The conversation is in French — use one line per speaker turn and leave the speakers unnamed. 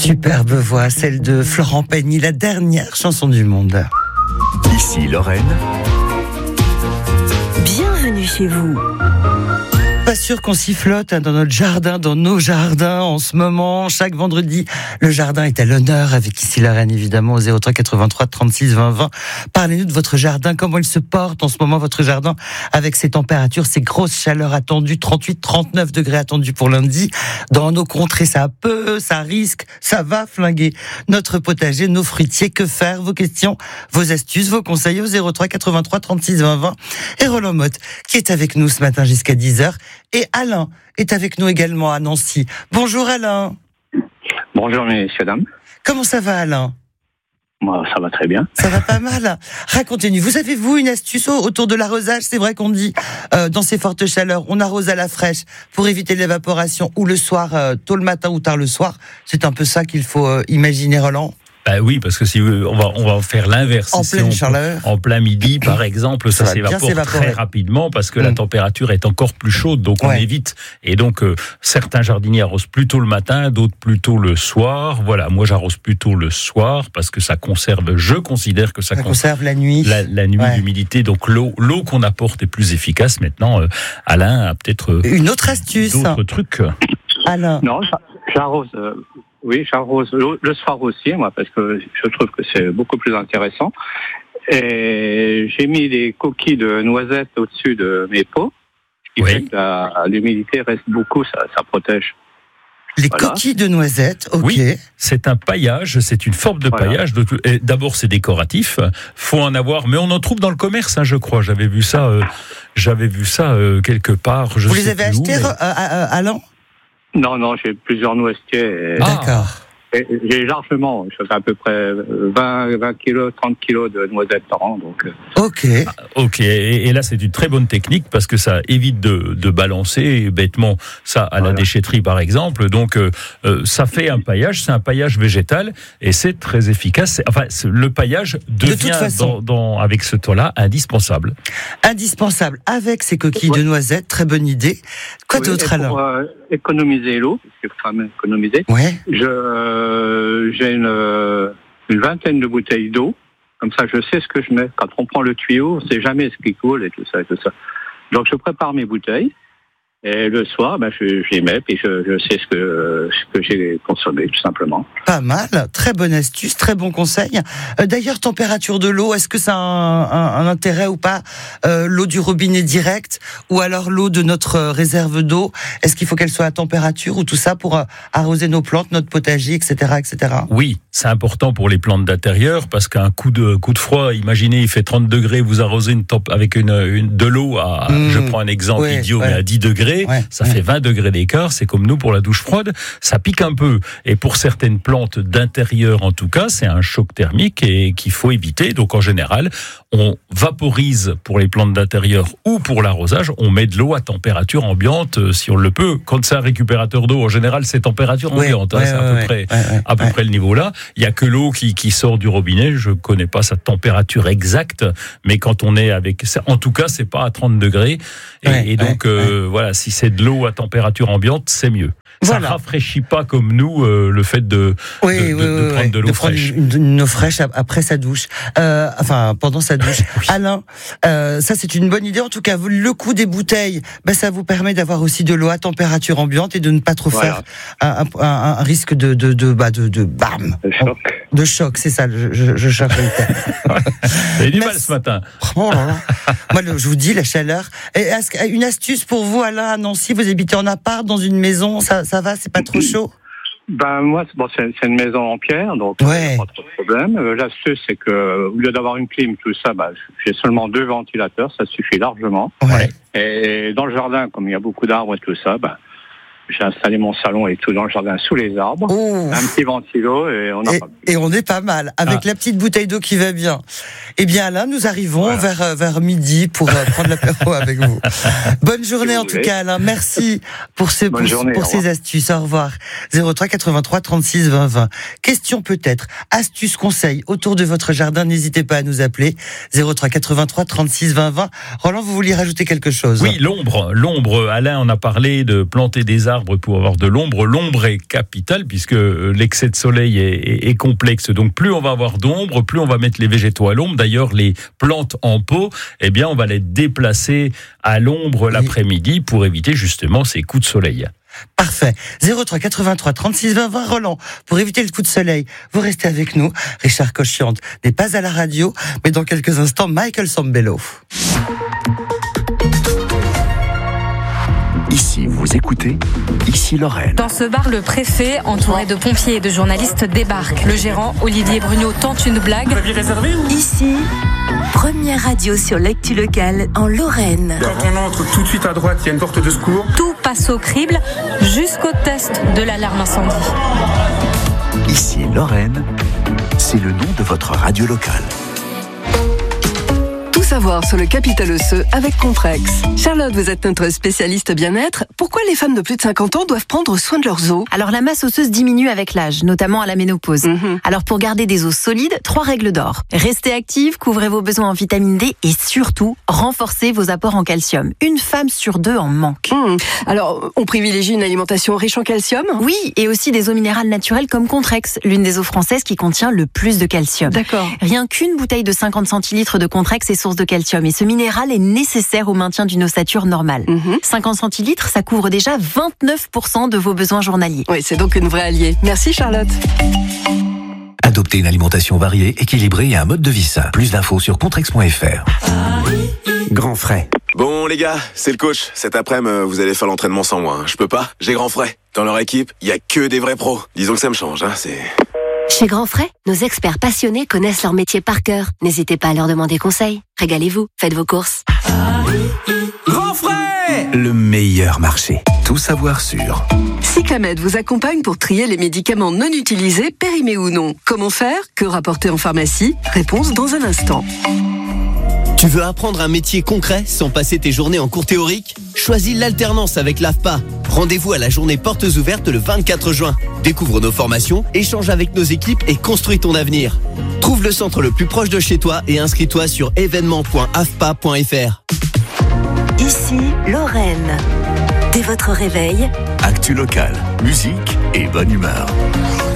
Superbe voix, celle de Florent Pagny, la dernière chanson du monde.
Ici Lorraine.
Bienvenue chez vous.
Pas sûr qu'on s'y flotte dans notre jardin, dans nos jardins en ce moment. Chaque vendredi, le jardin est à l'honneur avec Ici Lorraine, évidemment, au 03 83 36 20 20. Parlez-nous de votre jardin, comment il se porte en ce moment, votre jardin, avec ces températures, ces grosses chaleurs attendues, 38, 39 degrés attendus pour lundi. Dans nos contrées, ça risque, ça va flinguer notre potager, nos fruitiers. Que faire? Vos questions, vos astuces, vos conseils au 03 83 36 20 20. Et Roland Motte, qui est avec nous ce matin jusqu'à 10h. Et Alain est avec nous également à Nancy. Bonjour Alain.
Bonjour messieurs, dames.
Comment ça va Alain?
Moi, ça va très bien.
Ça va pas mal. Racontez-nous, vous avez-vous une astuce autour de l'arrosage? C'est vrai qu'on dit, dans ces fortes chaleurs, on arrose à la fraîche pour éviter l'évaporation, ou le soir, tôt le matin ou tard le soir. C'est un peu ça qu'il faut imaginer, Roland.
Bah oui, parce que si on va faire l'inverse.
En pleine chaleur.
En plein midi, par exemple, ça s'évapore très rapidement parce que la température est encore plus chaude, donc on évite. Et donc, certains jardiniers arrosent plutôt le matin, d'autres plutôt le soir. Voilà, moi j'arrose plutôt le soir parce que ça conserve, je considère que ça
conserve la nuit.
La nuit, l'humidité. Donc l'eau qu'on apporte est plus efficace. Maintenant, Alain a peut-être
une autre astuce.
D'autres trucs.
Alain.
Non, j'arrose. Oui, j'arrose le soir aussi, moi, parce que je trouve que c'est beaucoup plus intéressant. Et j'ai mis des coquilles de noisettes au-dessus de mes pots, ce qui fait que l'humidité reste beaucoup, ça protège.
Les coquilles de noisettes, ok.
Oui, c'est un paillage, c'est une forme de paillage. D'abord, c'est décoratif. Faut en avoir, mais on en trouve dans le commerce, je crois. J'avais vu ça quelque part.
Vous les avez achetés, Alain?
Non, j'ai plusieurs noisetiers.
D'accord.
J'ai largement, je fais à peu près 20 kilos, 30 kilos de noisettes par an. Donc.
Ok. Et là, c'est une très bonne technique parce que ça évite de balancer bêtement ça à la déchetterie, par exemple. Donc, ça fait un paillage, c'est un paillage végétal et c'est très efficace. Le paillage devient, avec ce toit-là, indispensable.
Indispensable avec ces coquilles de noisettes, très bonne idée. Quoi d'autre, Alain?
Pour économiser l'eau, parce qu'il faut quand même économiser, j'ai une vingtaine de bouteilles d'eau. Comme ça, je sais ce que je mets. Quand on prend le tuyau, on ne sait jamais ce qui coule et tout ça. Donc, je prépare mes bouteilles. Et le soir, je les mets, puis je sais ce que j'ai consommé, tout simplement.
Pas mal, très bonne astuce, très bon conseil. D'ailleurs, température de l'eau, est-ce que ça a un intérêt ou pas? L'eau du robinet direct, ou alors l'eau de notre réserve d'eau, est-ce qu'il faut qu'elle soit à température, ou tout ça pour arroser nos plantes, notre potager, etc., etc.
Oui, c'est important pour les plantes d'intérieur, parce qu'un coup de froid, imaginez, il fait 30 degrés, vous arrosez avec de l'eau à, je prends un exemple idiot, mais à 10 degrés, ça fait 20 degrés d'écart, c'est comme nous pour la douche froide, ça pique un peu. Et pour certaines plantes d'intérieur, en tout cas, c'est un choc thermique et qu'il faut éviter. Donc en général, on vaporise pour les plantes d'intérieur ou pour l'arrosage, on met de l'eau à température ambiante si on le peut. Quand c'est un récupérateur d'eau, en général, c'est température ambiante, c'est à peu près le niveau là. Il n'y a que l'eau qui sort du robinet, je ne connais pas sa température exacte, mais quand on est avec... En tout cas, c'est pas à 30 degrés. Et donc, voilà, si c'est de l'eau à température ambiante, c'est mieux. Ça ne rafraîchit pas comme nous le fait de prendre de l'eau fraîche.
Une eau fraîche après sa douche. Pendant sa douche. Alain, ça c'est une bonne idée. En tout cas, le coup des bouteilles, ça vous permet d'avoir aussi de l'eau à température ambiante et de ne pas trop faire un risque de bam. De choc, c'est ça, je cherche le terme.
Vous avez du mal ce matin.
Oh là là. Moi, je vous dis, la chaleur. Une astuce pour vous, Alain, à Nancy, vous habitez en appart, dans une maison, ça va, c'est pas trop chaud?
Moi, c'est une maison en pierre, donc pas trop de problème. L'astuce, c'est que au lieu d'avoir une clim, tout ça, j'ai seulement 2 ventilateurs, ça suffit largement. Et dans le jardin, comme il y a beaucoup d'arbres et tout ça, j'ai installé mon salon et tout dans le jardin sous les arbres. Un petit ventilo et on
est pas mal avec la petite bouteille d'eau qui va bien. Eh bien Alain, nous arrivons vers midi pour prendre l'apéro avec vous. Bonne journée en tout cas Alain, merci pour ces astuces. Au revoir. 03 83 36 20 20. Question peut-être, astuce, conseil autour de votre jardin, n'hésitez pas à nous appeler 03 83 36 20 20. Roland, vous vouliez rajouter quelque chose?
Oui, l'ombre. Alain, on a parlé de planter des arbres arbres pour avoir de l'ombre. L'ombre est capitale puisque l'excès de soleil est complexe. Donc plus on va avoir d'ombre, plus on va mettre les végétaux à l'ombre. D'ailleurs, les plantes en pot, eh bien, on va les déplacer à l'ombre l'après-midi pour éviter justement ces coups de soleil.
Parfait. 03 83 36 20 20. Roland, pour éviter le coup de soleil, vous restez avec nous. Richard Cochiante n'est pas à la radio, mais dans quelques instants, Michael Sambello.
Ici, vous écoutez, ici Lorraine.
Dans ce bar, le préfet, entouré de pompiers et de journalistes, débarque. Le gérant, Olivier Brugnot, tente une blague.
Vous l'aviez réservé ou...
Ici, première radio sur l'actu locale en Lorraine.
Quand on entre tout de suite à droite, il y a une porte de secours.
Tout passe au crible jusqu'au test de l'alarme incendie.
Ici Lorraine, c'est le nom de votre radio locale.
Tout savoir sur le capital osseux avec Comprex. Charlotte, vous êtes notre spécialiste bien-être. Pourquoi les femmes de plus de 50 ans doivent prendre soin de leurs os ?
Alors la masse osseuse diminue avec l'âge, notamment à la ménopause. Alors pour garder des os solides, 3 règles d'or. Restez active, couvrez vos besoins en vitamine D et surtout, renforcez vos apports en calcium. Une femme sur 2 en manque.
Alors, on privilégie une alimentation riche en calcium ?
Oui, et aussi des eaux minérales naturelles comme Contrex, l'une des eaux françaises qui contient le plus de calcium.
D'accord.
Rien qu'une bouteille de 50 centilitres de Contrex est source de calcium et ce minéral est nécessaire au maintien d'une ossature normale. 50 centilitres, ça couvre déjà 29% de vos besoins journaliers.
Oui, c'est donc une vraie alliée. Merci Charlotte.
Adoptez une alimentation variée, équilibrée et un mode de vie sain. Plus d'infos sur contrex.fr.
Grand frais.
Bon les gars, c'est le coach. Cet après-midi, vous allez faire l'entraînement sans moi. Je peux pas, j'ai Grand Frais. Dans leur équipe, il y a que des vrais pros. Disons que ça me change, c'est...
Chez Grand Frais, nos experts passionnés connaissent leur métier par cœur. N'hésitez pas à leur demander conseil. Régalez-vous, faites vos courses.
Grand Frais, le meilleur marché. Tout savoir sur.
Cyclamed vous accompagne pour trier les médicaments non utilisés, périmés ou non. Comment faire ? Que rapporter en pharmacie ? Réponse dans un instant.
Tu veux apprendre un métier concret sans passer tes journées en cours théorique ? Choisis l'alternance avec l'AFPA. Rendez-vous à la journée portes ouvertes le 24 juin. Découvre nos formations, échange avec nos équipes et construis ton avenir. Trouve le centre le plus proche de chez toi et inscris-toi sur événement.afpa.fr.
Ici, Lorraine. Dès votre réveil,
Actu locale, musique et bonne humeur.